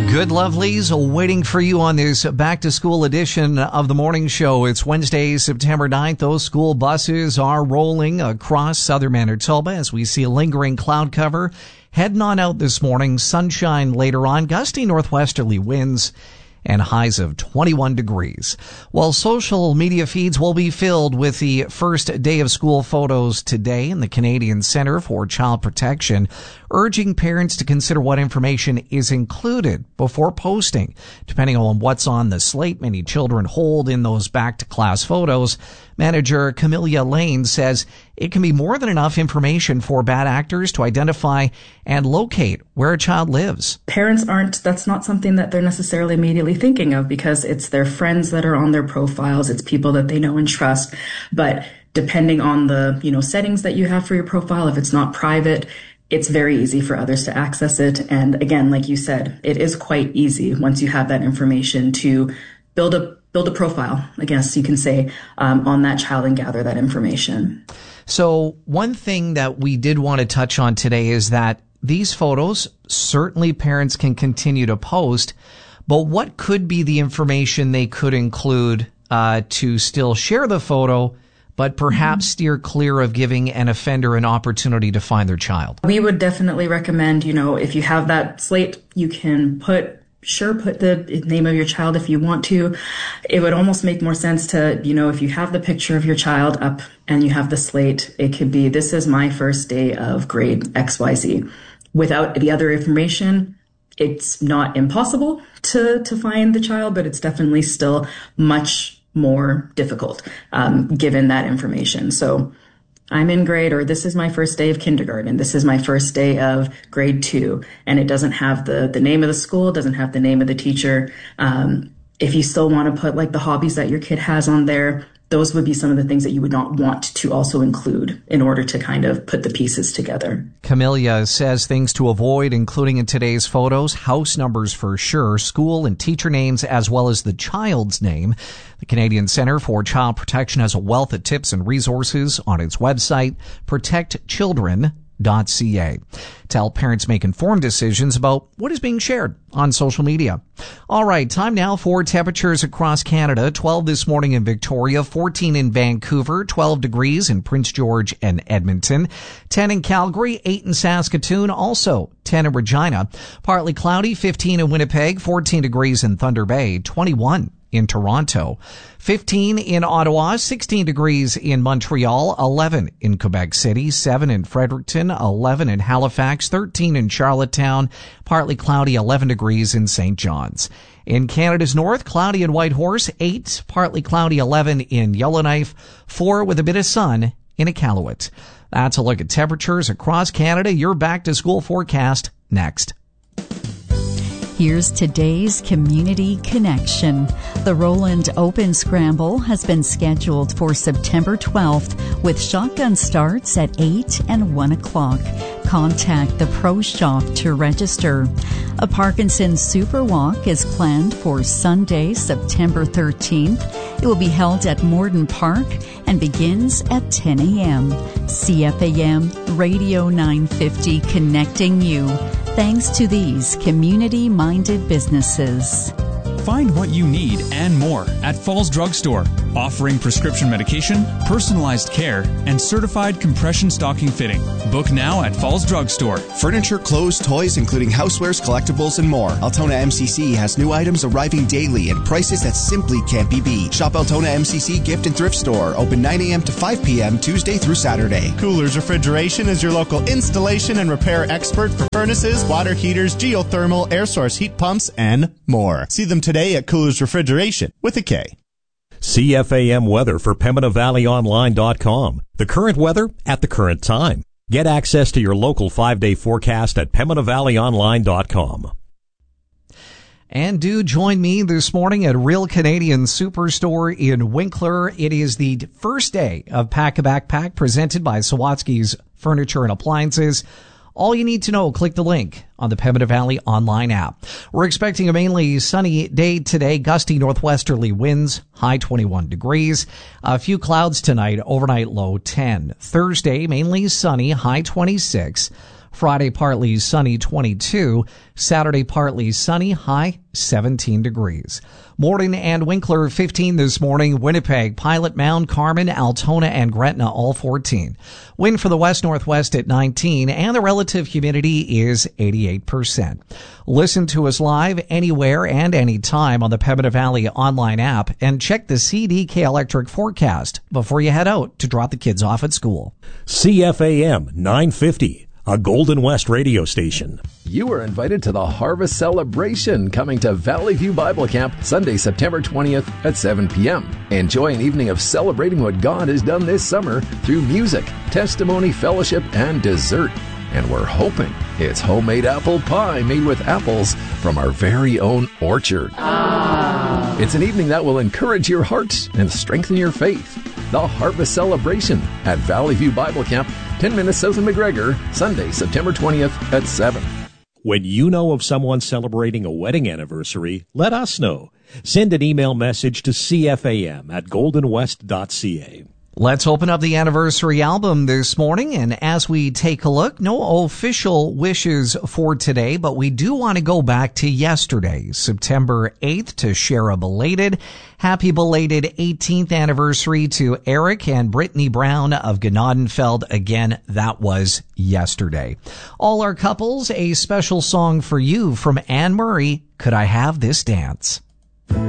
Good lovelies, waiting for you on this back-to-school edition of the morning show. It's Wednesday, September 9th. Those school buses are rolling across southern Manitoba as we see a lingering cloud cover. Heading on out this morning, sunshine later on, gusty northwesterly winds, and highs of 21 degrees. While social media feeds will be filled with the first day of school photos today in the Canadian Centre for Child Protection, urging parents to consider what information is included before posting. Depending on what's on the slate many children hold in those back-to-class photos, manager Camelia Lane says it can be more than enough information for bad actors to identify and locate where a child lives. Parents that's not something that they're necessarily immediately thinking of because it's their friends that are on their profiles, it's people that they know and trust. But depending on the, settings that you have for your profile, if it's not private, it's very easy for others to access it. And again, like you said, it is quite easy once you have that information to build a profile, I guess you can say, on that child and gather that information. So one thing that we did want to touch on today is that these photos, certainly parents can continue to post, but what could be the information they could include to still share the photo, but perhaps steer clear of giving an offender an opportunity to find their child? We would definitely recommend, if you have that slate, you can put the name of your child if you want to. It would almost make more sense to, if you have the picture of your child up and you have the slate, it could be, this is my first day of grade XYZ. Without the other information, it's not impossible to find the child, but it's definitely still much more difficult, given that information. So I'm in grade, or this is my first day of kindergarten, this is my first day of grade 2, and it doesn't have the name of the school, doesn't have the name of the teacher. If you still want to put like the hobbies that your kid has on there, those would be some of the things that you would not want to also include in order to kind of put the pieces together. Camelia says things to avoid, including in today's photos, house numbers for sure, school and teacher names, as well as the child's name. The Canadian Centre for Child Protection has a wealth of tips and resources on its website, protectchildren.ca, to help parents make informed decisions about what is being shared on social media. All right, time now for temperatures across Canada. 12 this morning in Victoria, 14 in Vancouver, 12 degrees in Prince George and Edmonton, 10 in Calgary, 8 in Saskatoon, also 10 in Regina, partly cloudy, 15 in Winnipeg, 14 degrees in Thunder Bay, 21 in Toronto, 15 in Ottawa, 16 degrees in Montreal, 11 in Quebec City, 7 in Fredericton, 11 in Halifax, 13 in Charlottetown, partly cloudy, 11 degrees in St. John's. In Canada's north, cloudy in Whitehorse, 8, partly cloudy, 11 in Yellowknife, 4 with a bit of sun in Iqaluit. That's a look at temperatures across Canada. Your back-to-school forecast next. Here's today's Community Connection. The Roland Open Scramble has been scheduled for September 12th with shotgun starts at 8 and 1 o'clock. Contact the Pro Shop to register. A Parkinson's Super Walk is planned for Sunday, September 13th. It will be held at Morden Park and begins at 10 a.m. CFAM Radio 950 connecting you. Thanks to these community-minded businesses. Find what you need and more at Falls Drug Store, offering prescription medication, personalized care, and certified compression stocking fitting. Book now at Falls Drug Store. Furniture, clothes, toys, including housewares, collectibles, and more. Altona MCC has new items arriving daily at prices that simply can't be beat. Shop Altona MCC Gift and Thrift Store, open 9 a.m. to 5 p.m. Tuesday through Saturday. Coolers Refrigeration is your local installation and repair expert for furnaces, water heaters, geothermal, air source heat pumps, and more. See them today at Coolers Refrigeration with a K. CFAM weather for PembinaValleyOnline.com. The current weather at the current time. Get access to your local 5-day forecast at PembinaValleyOnline.com. And do join me this morning at Real Canadian Superstore in Winkler. It is the first day of Pack-A-Backpack presented by Sawatsky's Furniture and Appliances. All you need to know, click the link on the Pembina Valley online app. We're expecting a mainly sunny day today, gusty northwesterly winds, high 21 degrees. A few clouds tonight, overnight low 10. Thursday, mainly sunny, high 26. Friday, partly sunny, 22. Saturday, partly sunny, high 17 degrees. Morton and Winkler, 15 this morning. Winnipeg, Pilot, Mound, Carmen, Altona, and Gretna, all 14. Wind for the west-northwest at 19, and the relative humidity is 88%. Listen to us live anywhere and anytime on the Pembina Valley online app, and check the CDK Electric forecast before you head out to drop the kids off at school. CFAM 950, a Golden West radio station. You are invited to the Harvest Celebration coming to Valley View Bible Camp Sunday, September 20th at 7 p.m. Enjoy an evening of celebrating what God has done this summer through music, testimony, fellowship, and dessert. And we're hoping it's homemade apple pie made with apples from our very own orchard. It's an evening that will encourage your heart and strengthen your faith. The Harvest Celebration at Valley View Bible Camp, 10 minutes south of McGregor, Sunday, September 20th at 7. When you know of someone celebrating a wedding anniversary, let us know. Send an email message to cfam@goldenwest.ca. Let's open up the anniversary album this morning, and as we take a look, no official wishes for today, but we do want to go back to yesterday, September 8th, to share a happy belated 18th anniversary to Eric and Brittany Brown of Gnadenfeld. Again, that was yesterday. All our couples, a special song for you from Anne Murray, Could I Have This Dance?